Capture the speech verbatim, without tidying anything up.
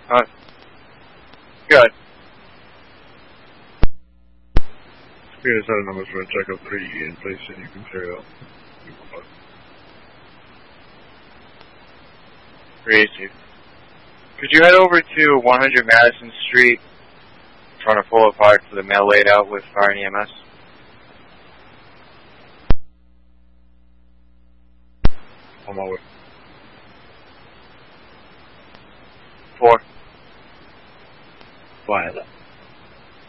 Uh, good. Speed set of numbers for a check of three E in place and you can carry out. Crazy. Could you head over to one hundred Madison Street, in front of Fuller Park, for the mail laid out with fire and E M S? On my way. Four. Violet.